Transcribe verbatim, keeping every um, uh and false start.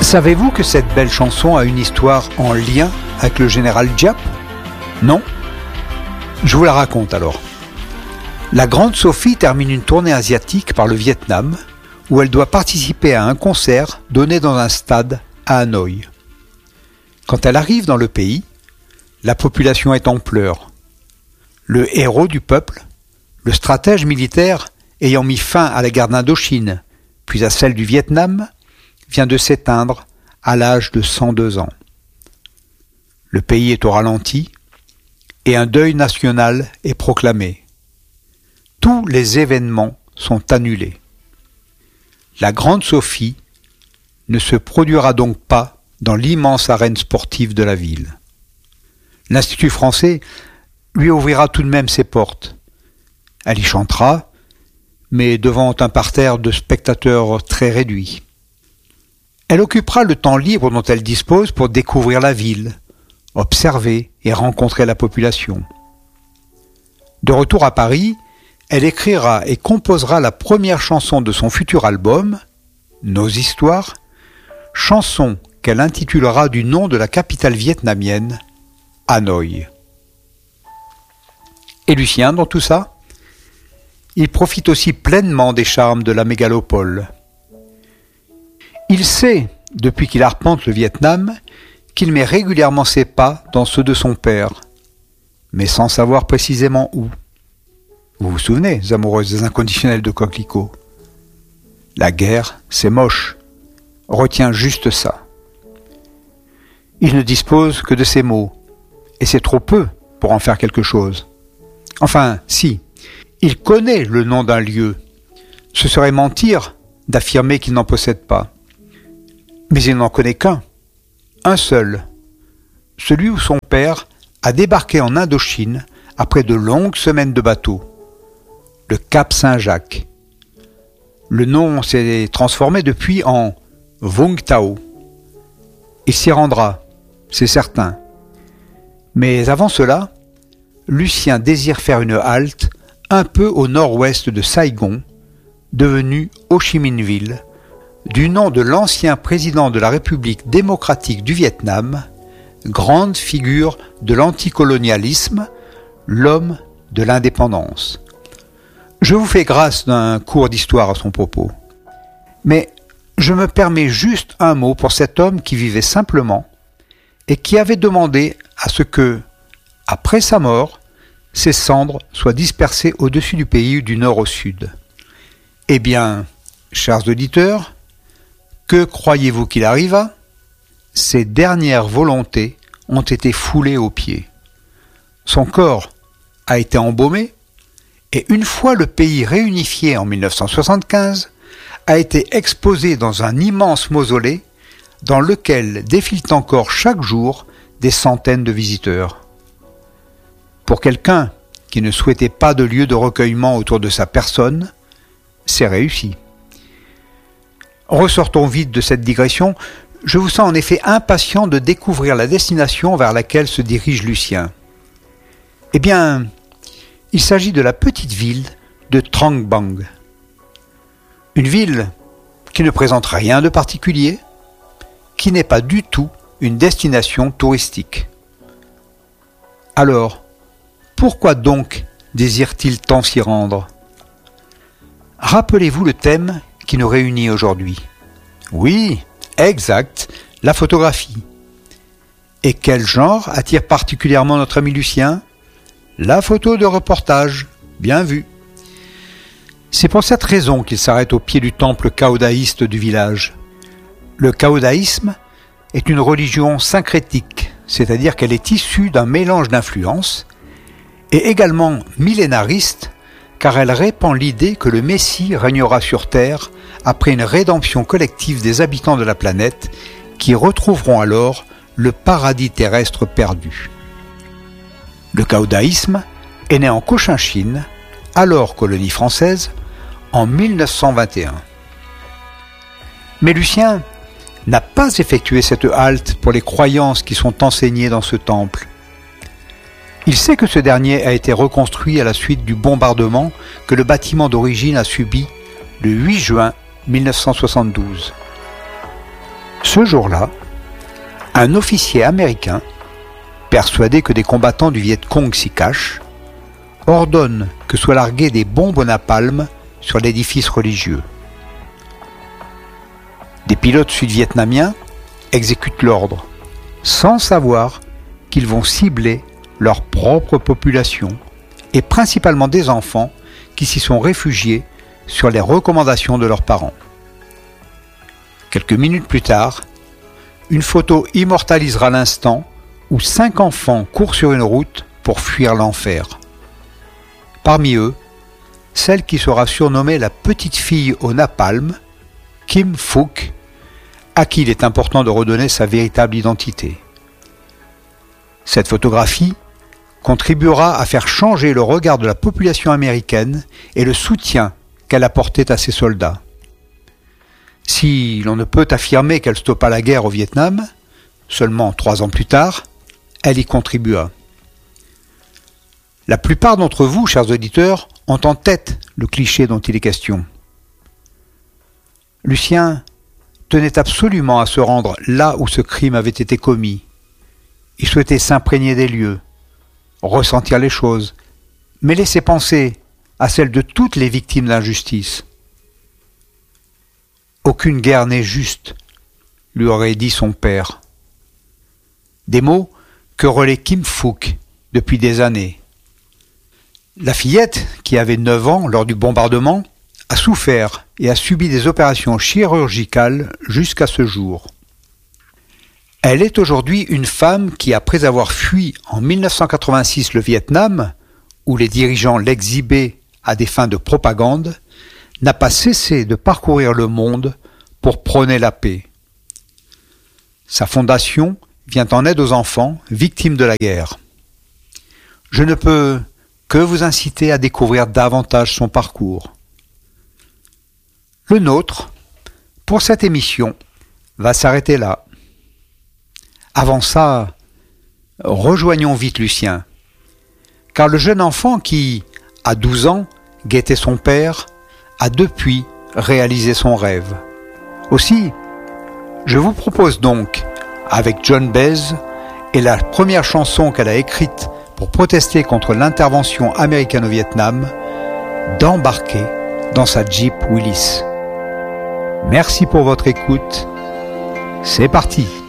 Savez-vous que cette belle chanson a une histoire en lien avec le général Giap? Non? Je vous la raconte alors. La grande Sophie termine une tournée asiatique par le Vietnam, où elle doit participer à un concert donné dans un stade à Hanoï. Quand elle arrive dans le pays, la population est en pleurs. Le héros du peuple, le stratège militaire ayant mis fin à la guerre d'Indochine, puis à celle du Vietnam, vient de s'éteindre à l'âge de cent deux ans. Le pays est au ralenti et un deuil national est proclamé. Tous les événements sont annulés. La grande Sophie ne se produira donc pas dans l'immense arène sportive de la ville. L'Institut français lui ouvrira tout de même ses portes. Elle y chantera, mais devant un parterre de spectateurs très réduit. Elle occupera le temps libre dont elle dispose pour découvrir la ville, observer et rencontrer la population. De retour à Paris, elle écrira et composera la première chanson de son futur album, Nos histoires, chanson qu'elle intitulera du nom de la capitale vietnamienne, Hanoï. Et Lucien, dans tout ça, il profite aussi pleinement des charmes de la mégalopole. Il sait, depuis qu'il arpente le Vietnam, qu'il met régulièrement ses pas dans ceux de son père, mais sans savoir précisément où. Vous vous souvenez, amoureuses des inconditionnels de Coquelicot? La guerre, c'est moche. Retiens juste ça. Il ne dispose que de ces mots, et c'est trop peu pour en faire quelque chose. Enfin, si, il connaît le nom d'un lieu. Ce serait mentir d'affirmer qu'il n'en possède pas. Mais il n'en connaît qu'un, un seul, celui où son père a débarqué en Indochine après de longues semaines de bateau, le Cap Saint-Jacques. Le nom s'est transformé depuis en Vung Tau. Il s'y rendra, c'est certain. Mais avant cela, Lucien désire faire une halte un peu au nord-ouest de Saigon, devenu Ho Chi Minh Ville, du nom de l'ancien président de la République démocratique du Vietnam, grande figure de l'anticolonialisme, l'homme de l'indépendance. Je vous fais grâce d'un cours d'histoire à son propos. Mais je me permets juste un mot pour cet homme qui vivait simplement et qui avait demandé à ce que, après sa mort, ses cendres soient dispersées au-dessus du pays du nord au sud. Eh bien, chers auditeurs, que croyez-vous qu'il arriva? Ses dernières volontés ont été foulées aux pieds. Son corps a été embaumé et une fois le pays réunifié en mille neuf cent soixante-quinze, a été exposé dans un immense mausolée dans lequel défilent encore chaque jour des centaines de visiteurs. Pour quelqu'un qui ne souhaitait pas de lieu de recueillement autour de sa personne, c'est réussi. Ressortons vite de cette digression. Je vous sens en effet impatient de découvrir la destination vers laquelle se dirige Lucien. Eh bien, il s'agit de la petite ville de Trang Bang. Une ville qui ne présente rien de particulier, qui n'est pas du tout une destination touristique. Alors, pourquoi donc désire-t-il tant s'y rendre? Rappelez-vous le thème qui nous réunit aujourd'hui. Oui, exact, la photographie. Et quel genre attire particulièrement notre ami Lucien? La photo de reportage, bien vu. C'est pour cette raison qu'il s'arrête au pied du temple caodaïste du village. Le caodaïsme est une religion syncrétique, c'est-à-dire qu'elle est issue d'un mélange d'influences, et également millénariste, car elle répand l'idée que le Messie régnera sur Terre après une rédemption collective des habitants de la planète qui retrouveront alors le paradis terrestre perdu. Le caodaïsme est né en Cochinchine, alors colonie française, en mille neuf cent vingt et un. Mais Lucien n'a pas effectué cette halte pour les croyances qui sont enseignées dans ce temple. Il sait que ce dernier a été reconstruit à la suite du bombardement que le bâtiment d'origine a subi le huit juin mille neuf cent soixante-douze. Ce jour-là, un officier américain, persuadé que des combattants du Viet Cong s'y cachent, ordonne que soient larguées des bombes au napalm sur l'édifice religieux. Des pilotes sud-vietnamiens exécutent l'ordre, sans savoir qu'ils vont cibler leur propre population, et principalement des enfants qui s'y sont réfugiés sur les recommandations de leurs parents. Quelques minutes plus tard, une photo immortalisera l'instant où cinq enfants courent sur une route pour fuir l'enfer. Parmi eux, celle qui sera surnommée la petite fille au napalm, Kim Phuc, à qui il est important de redonner sa véritable identité. Cette photographie contribuera à faire changer le regard de la population américaine et le soutien qu'elle apportait à ses soldats. Si l'on ne peut affirmer qu'elle stoppa la guerre au Vietnam, seulement trois ans plus tard, elle y contribua. La plupart d'entre vous, chers auditeurs, ont en tête le cliché dont il est question. Lucien tenait absolument à se rendre là où ce crime avait été commis. Il souhaitait s'imprégner des lieux, ressentir les choses, mais laisser penser à celles de toutes les victimes d'injustice. Aucune guerre n'est juste, lui aurait dit son père. Des mots que relaie Kim Phuc depuis des années. La fillette, qui avait neuf ans lors du bombardement, a souffert et a subi des opérations chirurgicales jusqu'à ce jour. Elle est aujourd'hui une femme qui, après avoir fui en mille neuf cent quatre-vingt-six le Vietnam, où les dirigeants l'exhibaient à des fins de propagande, n'a pas cessé de parcourir le monde pour prôner la paix. Sa fondation vient en aide aux enfants victimes de la guerre. Je ne peux que vous inciter à découvrir davantage son parcours. Le nôtre, pour cette émission, va s'arrêter là. Avant ça, rejoignons vite Lucien, car le jeune enfant qui, à douze ans, guettait son père, a depuis réalisé son rêve. Aussi, je vous propose donc, avec Joan Baez et la première chanson qu'elle a écrite pour protester contre l'intervention américaine au Vietnam, d'embarquer dans sa Jeep Willys. Merci pour votre écoute. C'est parti!